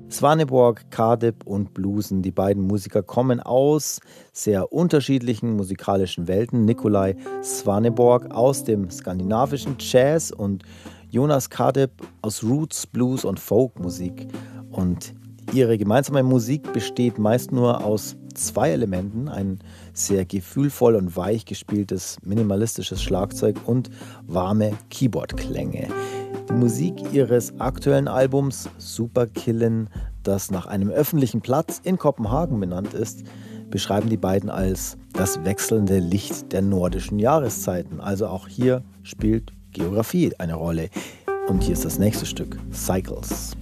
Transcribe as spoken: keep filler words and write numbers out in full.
Svaneborg, Kardeb und Bluesen. Die beiden Musiker kommen aus sehr unterschiedlichen musikalischen Welten. Nikolai Svaneborg aus dem skandinavischen Jazz und Jonas Kardeb aus Roots, Blues und Folkmusik. Und ihre gemeinsame Musik besteht meist nur aus zwei Elementen, ein sehr gefühlvoll und weich gespieltes minimalistisches Schlagzeug und warme Keyboardklänge. Die Musik ihres aktuellen Albums Superkillin', das nach einem öffentlichen Platz in Kopenhagen benannt ist, beschreiben die beiden als das wechselnde Licht der nordischen Jahreszeiten. Also auch hier spielt Geografie eine Rolle. Und hier ist das nächste Stück, Cycles.